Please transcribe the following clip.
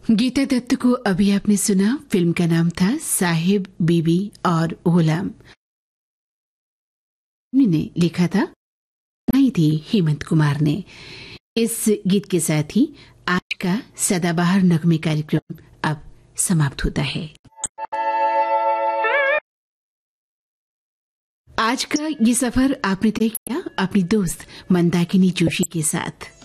गीता दत्त को अभी आपने सुना। फिल्म का नाम था साहिब, बीबी और गुलाम। ने लिखा था, नहीं थी हेमंत कुमार ने। इस गीत के साथ ही आज का सदाबहार नगमे कार्यक्रम अब समाप्त होता है। आज का ये सफर आपने तय किया अपनी दोस्त मंदाकिनी जोशी के साथ।